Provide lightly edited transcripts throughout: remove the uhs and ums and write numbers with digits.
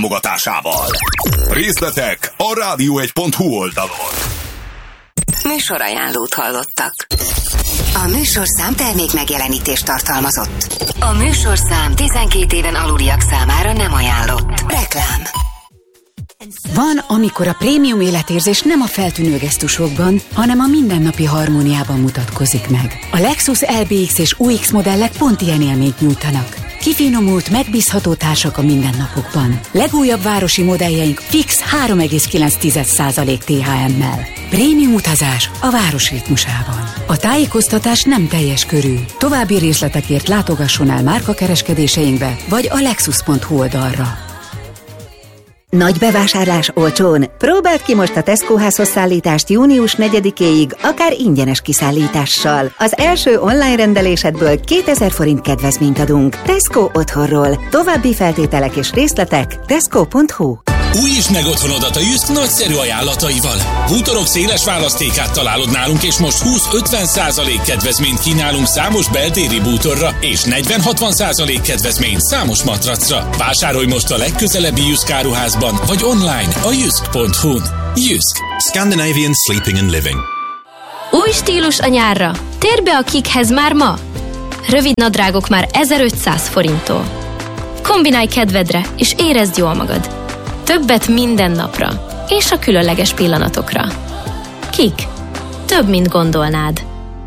támogatásával. Részletek a radio1.hu oldalon. Műsorajánlót hallottak. A műsorszám termék megjelenítést tartalmazott. A műsorszám 12 éven aluliak számára nem ajánlott. Reklám. Van, amikor a prémium életérzés nem a feltűnő gesztusokban, hanem a mindennapi harmóniában mutatkozik meg. A Lexus LBX és UX modellek pont ilyen élményt nyújtanak. Kifinomult, megbízható társak a mindennapokban. Legújabb városi modelljeink fix 3,9% THM-mel. Prémium utazás a város ritmusában. A tájékoztatás nem teljes körű. További részletekért látogasson el márkakereskedéseinkbe, vagy a lexus.hu oldalra. Nagy bevásárlás olcsón. Próbáld ki most a Tesco házhozszállítást június 4-éig, akár ingyenes kiszállítással. Az első online rendelésedből 2000 forint kedvezményt adunk. Tesco otthonról. További feltételek és részletek tesco.hu. Újítsd meg otthonodat a Jysk nagyszerű ajánlataival. Bútorok széles választékát találod nálunk, és most 20-50% kedvezményt kínálunk számos beltéri bútorra, és 40-60% kedvezményt számos matracra. Vásárolj most a legközelebbi Jysk áruházban, vagy online a jysk.hu-n. Jysk. Scandinavian Sleeping and Living. Új stílus a nyárra. Térj be a Kikhez már ma. Rövid nadrágok már 1500 forinttól. Kombinálj kedvedre, és érezd jól magad. Többet minden napra, és a különleges pillanatokra. Kik? Több, mint gondolnád.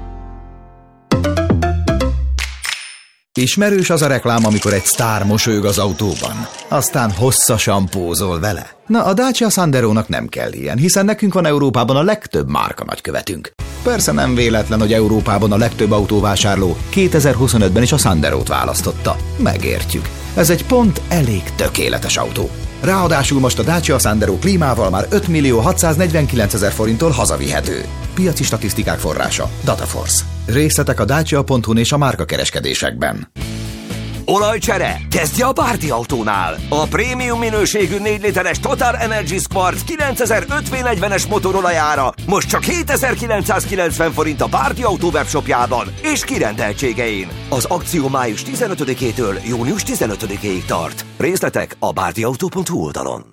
Ismerős az a reklám, amikor egy sztár mosolyog az autóban, aztán hosszasan pózol vele. Na, a Dacia Sanderónak nem kell ilyen, hiszen nekünk van Európában a legtöbb márka nagykövetünk. Persze nem véletlen, hogy Európában a legtöbb autóvásárló 2025-ben is a Sanderót választotta. Megértjük. Ez egy pont elég tökéletes autó. Ráadásul most a Dacia Sandero klímával már 5.649.000 forinttól hazavihető. Piaci statisztikák forrása Dataforce. Részletek a dacia.hu-n és a márkakereskedésekben. Olajcsere? Kezdje a Bárdi Autónál! A prémium minőségű 4 literes Total Energies Quartz 9005 V40-es motorolajára most csak 7990 forint a Bárdi Autó webshopjában és kirendeltségein. Az akció május 15-től június 15-ig tart. Részletek a bárdiautó.hu oldalon.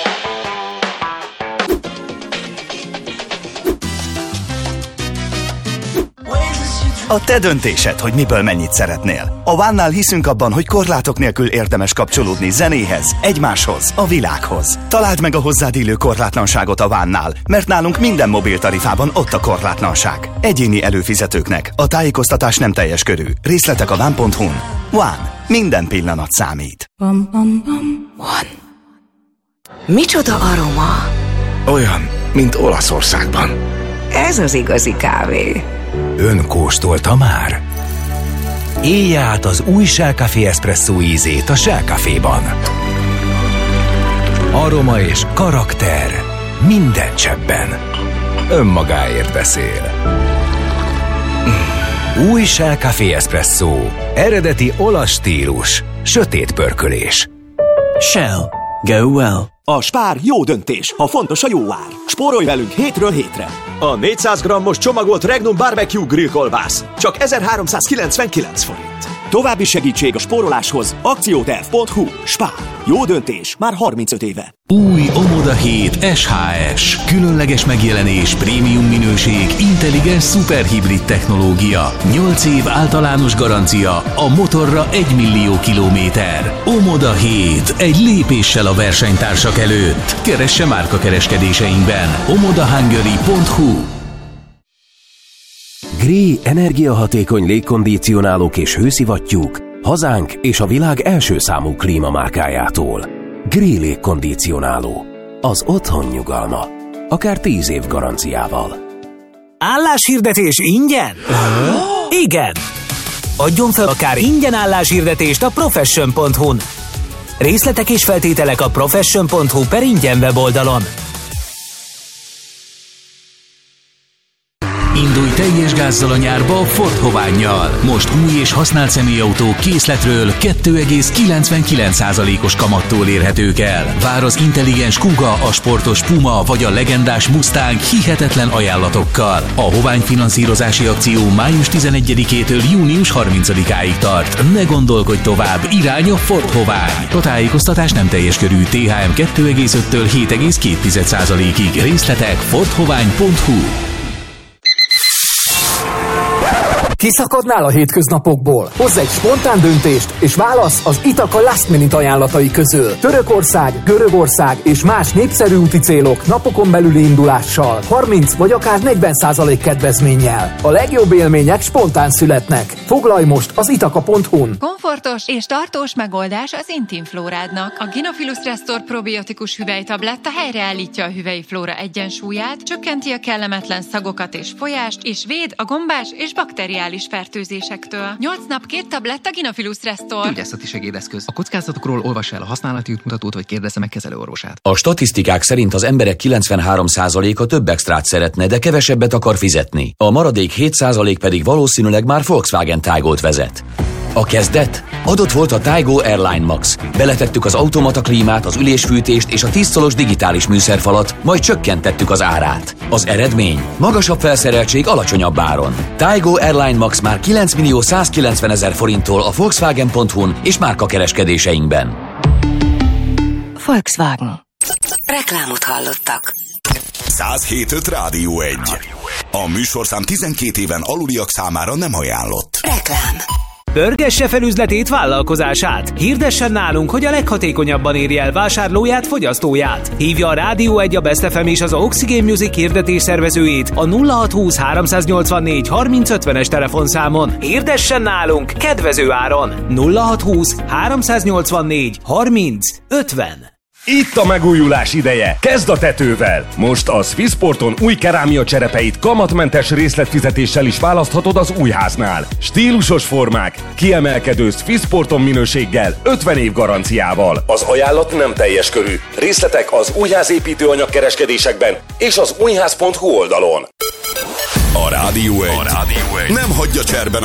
A te döntésed, hogy miből mennyit szeretnél. A One-nál hiszünk abban, hogy korlátok nélkül érdemes kapcsolódni zenéhez, egymáshoz, a világhoz. Találd meg a hozzád illő korlátlanságot a One-nál, mert nálunk minden mobiltarifában ott a korlátlanság. Egyéni előfizetőknek a tájékoztatás nem teljes körű. Részletek a One.hu-n. One. Minden pillanat számít. One. Micsoda aroma? Olyan, mint Olaszországban. Ez az igazi kávé. Ön kóstolta már? Élje át az új Shell Café Espresso ízét a Shell Caféban. Aroma és karakter minden cseppben. Önmagáért beszél. Új Shell Café Espresso. Eredeti olasz stílus. Sötét pörkölés. Shell. Go well. A Spár jó döntés, ha fontos a jó ár. Spórolj velünk hétről hétre. A 400 g-os csomagolt Regnum Barbecue Grill kolbász csak 1399 forint. További segítség a spóroláshoz akcióterv.hu. Spár. Jó döntés már 35 éve. Új Omoda 7 SHS. Különleges megjelenés, prémium minőség, intelligens szuperhibrid technológia. 8 év általános garancia, a motorra 1 millió kilométer. Omoda 7. Egy lépéssel a versenytársak előtt. Keresse márkakereskedéseinkben. omodahungary.hu. Gree energiahatékony légkondicionálók és hőszivattyúk hazánk és a világ első számú klímamárkájától. Gree légkondicionáló. Az otthon nyugalma. Akár 10 év garanciával. Álláshirdetés ingyen? Igen! Adjon fel akár ingyen álláshirdetést a profession.hu-n. Részletek és feltételek a profession.hu/ingyen weboldalon. Indulj teljes gázzal a nyárba Ford Hovánnyal. Most új és használt személyautók készletről 2,99%-os kamattól érhetők el. Vár az intelligens Kuga, a sportos Puma vagy a legendás Mustang hihetetlen ajánlatokkal. A Hovány finanszírozási akció május 11-től június 30-áig tart. Ne gondolkodj tovább, irány a Ford Hovány. A tájékoztatás nem teljes körű, THM 2,5-től 7,2%-ig. Részletek fordhovány.hu. Kiszakadnál a hétköznapokból? Hozz egy spontán döntést, és válasz az Itaka Last Minute ajánlatai közül. Törökország, Görögország és más népszerű úti célok napokon belüli indulással, 30 vagy akár 40% kedvezménnyel. A legjobb élmények spontán születnek. Foglalj most az itaka.hu-n. Komfortos és tartós megoldás az Intimflórádnak. A Gynophilus Restore probiotikus hüvelytabletta helyreállítja a hüvelyi flóra egyensúlyát, csökkenti a kellemetlen szagokat és folyást, és véd a gombás és bakteriális fertőzésektől. 8 nap 2 tabletta Gynophilus Restore. Gyógyászati segédeszköz. A kockázatokról olvassa el a használati útmutatót, vagy kérdezze meg kezelőorvosát. A statisztikák szerint az emberek 93%-a több extrát szeretne, de kevesebbet akar fizetni. A maradék 7% pedig valószínűleg már Volkswagen Taygot vezet. A kezdet? Adott volt a Taygo Airline Max. Beletettük az automata klímát, az ülésfűtést és a 10 szolos digitális műszerfalat, majd csökkentettük az árát. Az eredmény? Magasabb felszereltség alacsonyabb áron. Taygo Airline Max már 9.190.000 forinttól a Volkswagen.hu-n és márkakereskedéseinkben. Volkswagen. Reklámot hallottak. 107.5 Rádió 1. A műsorszám 12 éven aluliak számára nem ajánlott. Reklám. Pörgesse fel üzletét, vállalkozását. Hirdessen nálunk, hogy a leghatékonyabban érje el vásárlóját, fogyasztóját. Hívja a Rádió 1, a Best FM és az Oxygen Music hirdetés szervezőjét a 0620 384 3050-es telefonszámon. Hirdessen nálunk kedvező áron. 0620 384 3050. Itt a megújulás ideje! Kezd a tetővel! Most a Swissporton új kerámia cserepeit kamatmentes részletfizetéssel is választhatod az újháznál. Stílusos formák, kiemelkedő Swissporton minőséggel, 50 év garanciával. Az ajánlat nem teljes körű. Részletek az újházépítőanyag kereskedésekben és az újház.hu oldalon. A Rádió 1 nem hagyja cserben